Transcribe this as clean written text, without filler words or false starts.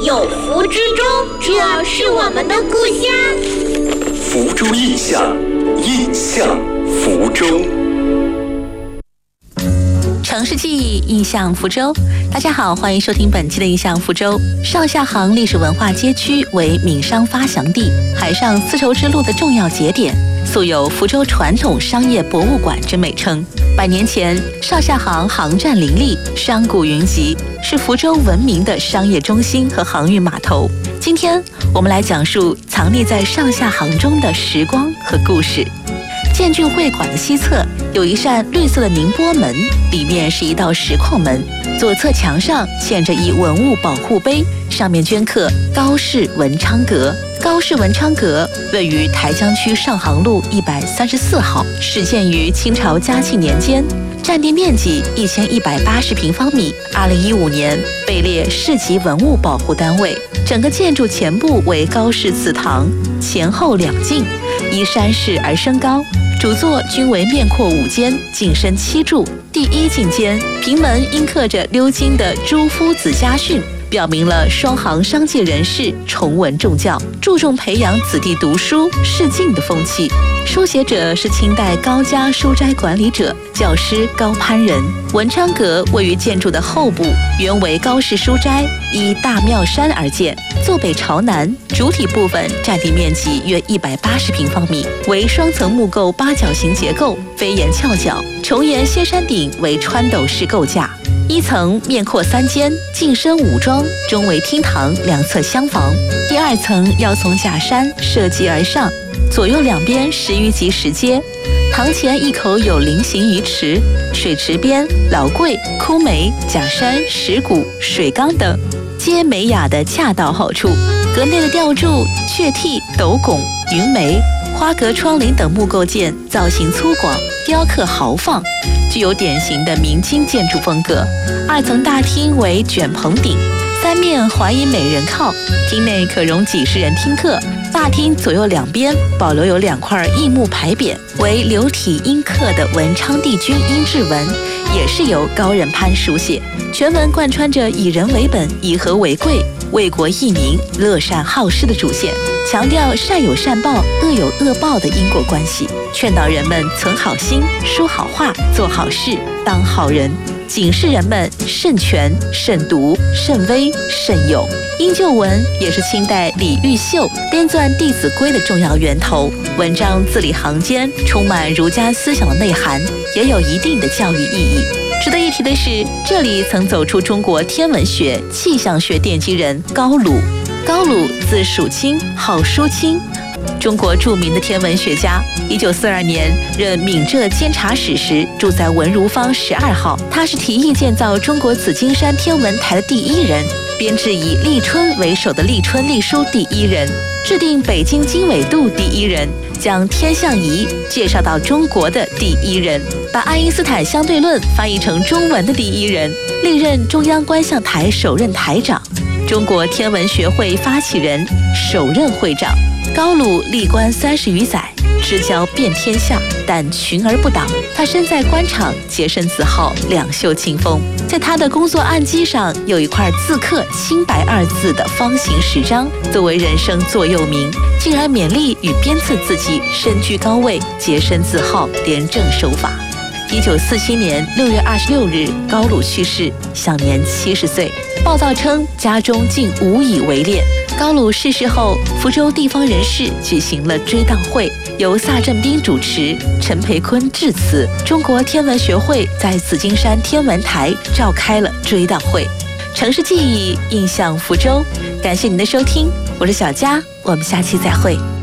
有福之州，这是我们的故乡。 福州印象，印象福州。 城市记忆，印象福州。大家好，欢迎收听本期的印象福州。上下杭历史文化街区为闽商发祥地，海上丝绸之路的重要节点，素有福州传统商业博物馆之美称。100年前，上下杭航站林立，商贾云集，是福州闻名的商业中心和航运码头。今天我们来讲述藏匿在上下杭中的时光和故事。建郡会馆的西侧有一扇绿色的宁波门，里面是一道石矿门，左侧墙上嵌着一文物保护碑，上面镌刻高氏文昌阁。高氏文昌阁位于台江区上杭路134号，始建于清朝嘉庆年间，占地面积1180平方米，2015年被列市级文物保护单位。整个建筑前部为高氏祠堂，前后两进，依山势而升高，主座均为面阔5间，进深7柱。第一进间平门印刻着鎏金的朱夫子家训，表明了双杭商界人士崇文重教，注重培养子弟读书仕进的风气。书写者是清代高家书斋管理者教师高攀人。文昌阁位于建筑的后部，原为高氏书斋，依大庙山而建，坐北朝南，主体部分占地面积约180平方米，为双层木构八角形结构，飞檐翘角，重檐歇山顶为穿斗式构架。一层面阔3间，进深5庄，中为厅堂，两侧厢房。第二层要从假山涉级而上，左右两边10余级石阶。堂前一口有菱形鱼池，水池边老桂、枯梅、假山、石鼓、水缸等，皆美雅的恰到好处。阁内的吊柱、雀替、斗拱、云楣、花格窗棂等木构件造型粗犷，雕刻豪放，具有典型的明清建筑风格。二层大厅为卷棚顶，三面环以美人靠，厅内可容几十人听课。大厅左右两边保留有2块硬木牌匾，为流体阴刻的文昌帝君阴骘文，也是由高任攀书写。全文贯穿着以人为本、以和为贵、为国益民、乐善好施的主线，强调善有善报、恶有恶报的因果关系，劝导人们存好心、说好话、做好事、当好人，警示人们慎权、慎独、慎微、慎友。阴骘文也是清代李毓秀编纂《弟子规》的重要源头，文章字里行间充满儒家思想的内涵，也有一定的教育意义。值得一提的是，这里曾走出中国天文学、气象学奠基人高鲁。高鲁字蜀卿，号叔卿，中国著名的天文学家。1942年任闽浙监察使时，住在文如坊12号。他是提议建造中国紫金山天文台的第一人，编制以立春为首的立春历书第一人，制定北京经纬度第一人，将天象仪介绍到中国的第一人，把爱因斯坦相对论翻译成中文的第一人，历任中央观象台首任台长，中国天文学会发起人，首任会长。高鲁历官30余载，知交遍天下，但群而不党。他身在官场，洁身自好，两袖清风。在他的工作案几上有一块字刻青白2字的方形石章，作为人生座右铭，竟然勉励与鞭策自己身居高位，洁身自好，廉政守法。1947年6月26日，高鲁去世，享年70岁。报道称家中竟无以为殓。高鲁逝世后，福州地方人士举行了追悼会，由萨振彬主持，陈培坤致辞。中国天文学会在紫金山天文台召开了追悼会。城市记忆，印象福州。感谢您的收听，我是小佳，我们下期再会。